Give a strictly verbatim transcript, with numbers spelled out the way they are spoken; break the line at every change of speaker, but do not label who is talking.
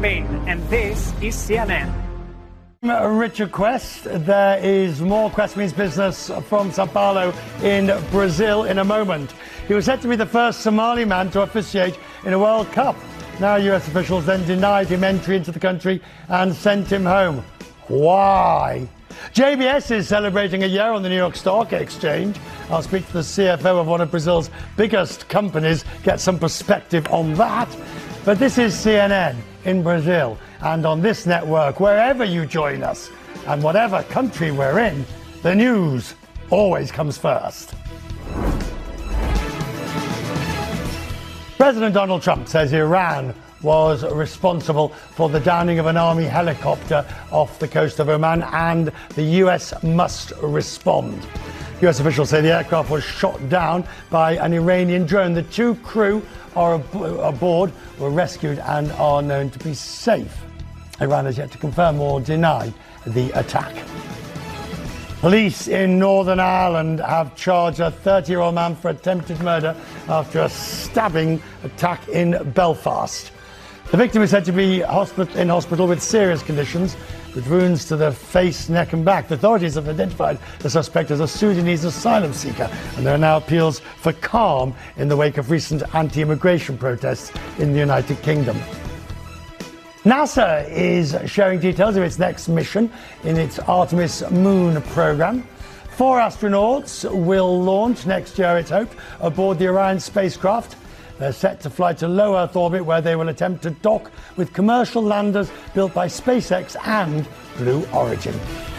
Spain, and this is C N N.
Richard Quest. There is more Quest Means Business from Sao Paulo in Brazil in a moment. He was said to be the first Somali man to officiate in a World Cup. Now U S officials then denied him entry into the country and sent him home. Why? J B S is celebrating a year on the New York Stock Exchange. I'll speak to the C F O of one of Brazil's biggest companies, get some perspective on that. But this is C N N in Brazil, and on this network, wherever you join us, and whatever country we're in, the news always comes first. President Donald Trump says Iran was responsible for the downing of an army helicopter off the coast of Oman, and the U S must respond. U S officials say the aircraft was shot down by an Iranian drone. The two crew are ab- aboard were rescued and are known to be safe. Iran has yet to confirm or deny the attack. Police in Northern Ireland have charged a thirty-year-old man for attempted murder after a stabbing attack in Belfast. The victim is said to be hospital, in hospital with serious conditions, with wounds to the face, neck and back. The authorities have identified the suspect as a Sudanese asylum seeker, and there are now appeals for calm in the wake of recent anti-immigration protests in the United Kingdom. NASA is sharing details of its next mission in its Artemis moon program. Four astronauts will launch next year, it's hoped, aboard the Orion spacecraft. They're set to fly to low Earth orbit, where they will attempt to dock with commercial landers built by SpaceX and Blue Origin.